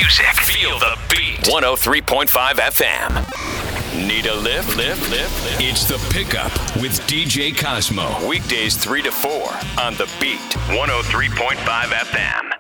music. Feel the beat. 103.5 FM. Need a lift? It's The Pickup with DJ Cosmo. Weekdays 3 to 4 on The Beat. 103.5 FM.